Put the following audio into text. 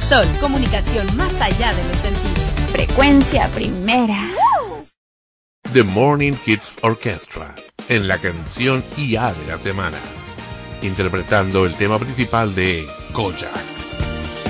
Sol, comunicación más allá de los sentidos. Frecuencia primera. The Morning Hits Orchestra, en la canción IA de la semana, interpretando el tema principal de Kojak.